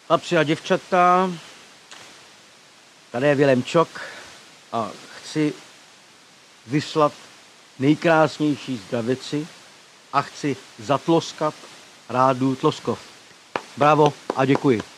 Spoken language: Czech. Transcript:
Chlapci a děvčata, tady je Vilém Čok a chci vyslat nejkrásnější zdravici a chci zatloskat rádu Tloskov. Bravo a děkuji.